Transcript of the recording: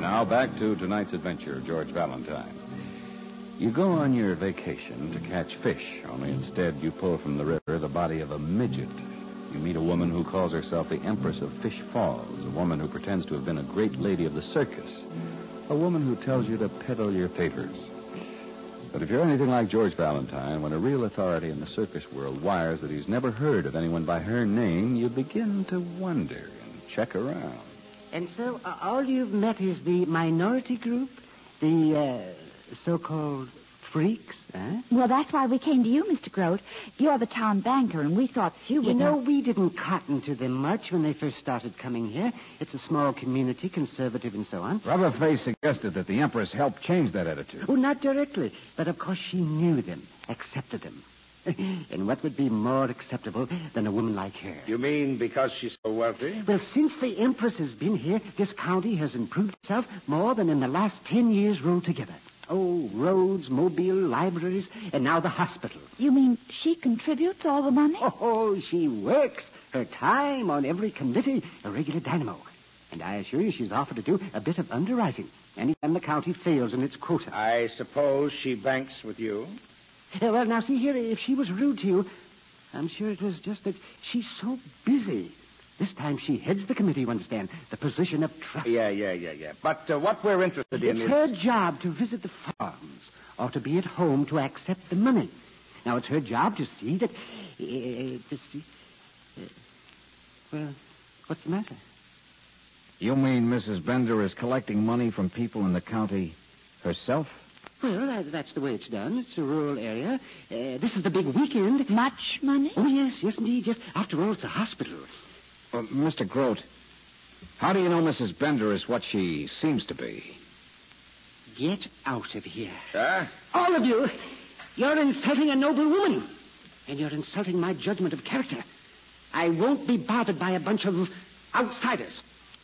Now back to tonight's adventure, George Valentine. You go on your vacation to catch fish, only instead you pull from the river the body of a midget. You meet a woman who calls herself the Empress of Fish Falls, a woman who pretends to have been a great lady of the circus, a woman who tells you to peddle your favors. But if you're anything like George Valentine, when a real authority in the circus world wires that he's never heard of anyone by her name, you begin to wonder and check around. And so all you've met is the minority group? The so-called freaks, eh? Well, that's why we came to you, Mr. Grote. You're the town banker, and we thought you would... You know, we didn't cotton to them much when they first started coming here. It's a small community, conservative and so on. Rubberface suggested that the Empress helped change that attitude. Oh, not directly. But, of course, she knew them, accepted them. And what would be more acceptable than a woman like her? You mean because she's so wealthy? Well, since the Empress has been here, this county has improved itself more than in the last 10 years rolled together. Oh, roads, mobile, libraries, and now the hospital. You mean she contributes all the money? Oh, she works her time on every committee, a regular dynamo. And I assure you she's offered to do a bit of underwriting anytime the county fails in its quota. I suppose she banks with you? Well, now, see here, if she was rude to you, I'm sure it was just that she's so busy. This time she heads the committee, you understand, the position of trust. Yeah. But what we're interested in is... It's her job to visit the farms or to be at home to accept the money. Now, it's her job to see that... well, what's the matter? You mean Mrs. Bender is collecting money from people in the county herself? Well, that's the way it's done. It's a rural area. This is the big weekend. Much money? Oh, yes, indeed. Just after all, it's a hospital. Mr. Grote, how do you know Mrs. Bender is what she seems to be? Get out of here. Huh? All of you. You're insulting a noble woman. And you're insulting my judgment of character. I won't be bothered by a bunch of outsiders.